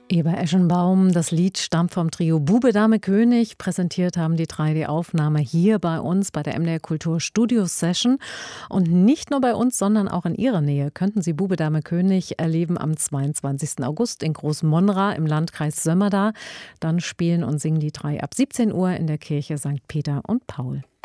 Eber Eschenbaum, das Lied stammt vom Trio Bube Dame König. Präsentiert haben die drei die Aufnahme hier bei uns bei der MDR Kultur Studio Session. Und nicht nur bei uns, sondern auch in ihrer Nähe könnten Sie Bube Dame König erleben am 22. August in Großmonra im Landkreis Sömmerda. Dann spielen und singen die drei ab 17 Uhr in der Kirche St. Peter und Paul.